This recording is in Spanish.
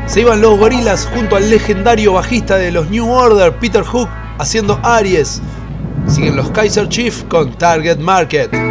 Se iban los Gorillaz junto al legendario bajista de los New Order, Peter Hook, haciendo Aries. Siguen los Kaiser Chiefs con Target Market.